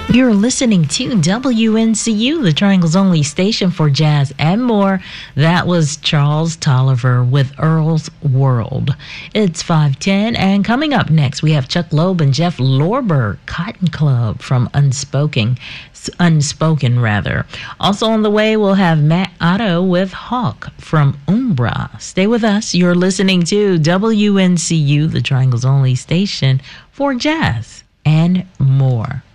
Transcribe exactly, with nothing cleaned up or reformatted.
You're listening to W N C U, the Triangle's only station for jazz and more. That was Charles Tolliver with Earl's World. It's five ten, and coming up next, we have Chuck Loeb and Jeff Lorber, Cotton Club from Unspoken, Unspoken rather. Also on the way, we'll have Matt Otto with Hawk from Umbra. Stay with us. You're listening to W N C U, the Triangle's only station for jazz and more.